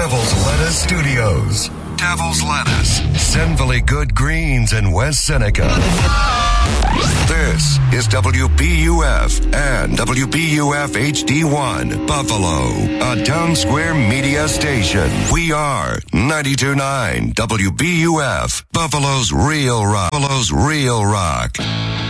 Devil's Lettuce Studios. Devil's Lettuce, sinfully good greens in West Seneca. This is WBUF and WBUF HD1, Buffalo, a Town Square media station. We are 92.9 WBUF, Buffalo's Real Rock. Buffalo's Real Rock.